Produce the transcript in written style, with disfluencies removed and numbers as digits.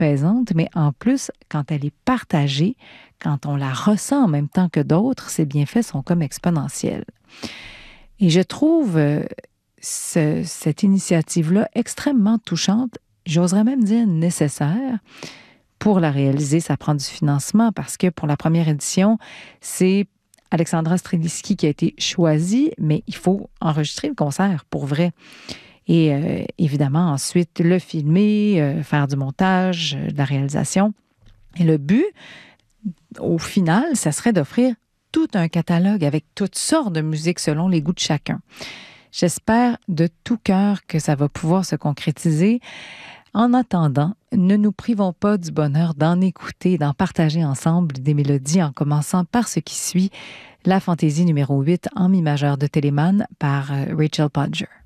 apaisante, mais en plus, quand elle est partagée, quand on la ressent en même temps que d'autres, ses bienfaits sont comme exponentiels. Et je trouve cette initiative-là extrêmement touchante, j'oserais même dire nécessaire. Pour la réaliser, ça prend du financement parce que pour la première édition, c'est Alexandra Streliski qui a été choisie, mais il faut enregistrer le concert pour vrai. Et évidemment, ensuite, le filmer, faire du montage, de la réalisation. Et le but, au final, ça serait d'offrir tout un catalogue avec toutes sortes de musiques selon les goûts de chacun. J'espère de tout cœur que ça va pouvoir se concrétiser. En attendant, ne nous privons pas du bonheur d'en écouter, d'en partager ensemble des mélodies en commençant par ce qui suit, la fantaisie numéro 8 en mi majeur de Telemann par Rachel Podger.